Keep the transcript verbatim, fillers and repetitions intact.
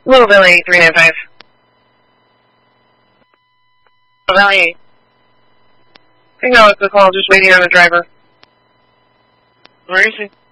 Little Valley three nine five. Little Valley. I know it's the call, just waiting on the driver. Where is he?